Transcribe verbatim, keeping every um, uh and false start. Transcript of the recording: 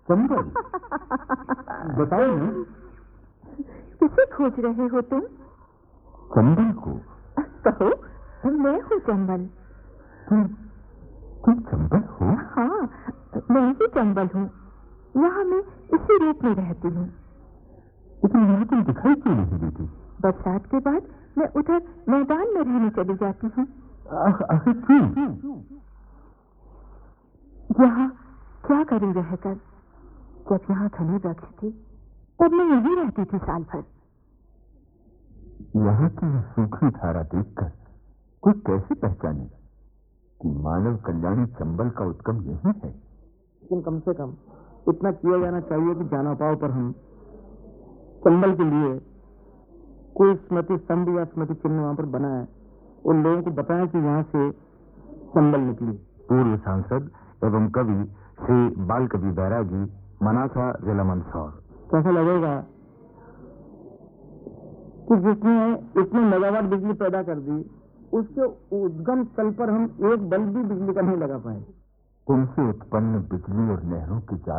चंबल? बताओ ना। किसे खोज रहे हो तुम? चंबल को। कहो, मैं हूँ चंबल। तुम तुम चंबल हो? हाँ, मैं ही चंबल हूँ। यहाँ मैं इसी रूप में रहती हूँ। लेकिन यहाँ तुम दिखाई क्यों नहीं देती? बरसात के बाद मैं उधर मैदान में रहने चली जाती हूँ। आखिर क्यों? यहाँ क्या करूँ रहकर? जब यहाँ घने वृक्ष थे तब मैं यहीं रहती थी साल भर। यहाँ की सूखी धारा देखकर कोई कैसे पहचाने कि मानव कल्याणी चंबल का उद्गम यही है? लेकिन कम से कम इतना किया जाना चाहिए कि जानापाव पर हम चंबल के लिए कोई स्मृति स्तंभ या स्मृति चिन्ह वहां पर बना है, उन लोगों को बताएं कि यहाँ से चंबल निकली। पूर्व सांसद एवं कवि श्री बाल कवि बैरागी, मनासा, जिला मंदसौर। कैसा लगेगा कि जिसने इतने मेगावाट बिजली पैदा कर दी, उसके उद्गम स्थल पर हम एक बल्ब भी बिजली का नहीं लगा पाए। उनसे उत्पन्न बिजली और नहरों की